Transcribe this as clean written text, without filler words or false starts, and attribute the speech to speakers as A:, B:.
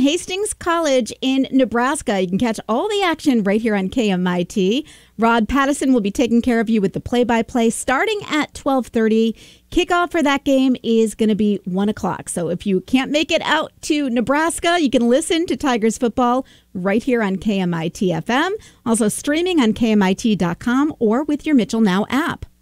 A: Hastings College in Nebraska. You can catch all the action right here on KMIT. Rod Pattison will be taking care of you with the play-by-play starting at 12:30. Kickoff for that game is going to be 1 o'clock. So if you can't make it out to Nebraska, you can listen to Tigers football right here on KMIT FM. Also streaming on KMIT.com or with your Mitchell Now app.